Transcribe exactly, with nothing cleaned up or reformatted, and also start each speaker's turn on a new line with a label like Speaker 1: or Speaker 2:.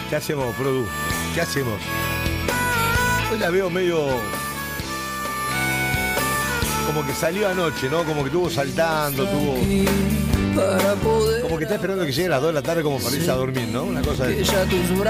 Speaker 1: ¿Qué hacemos, Produ? ¿Qué hacemos? Hoy la veo medio... como que salió anoche, ¿no? Como que estuvo saltando, tuvo... Como que está esperando que llegue a las dos de la tarde como para irse a dormir, ¿no? Una cosa de...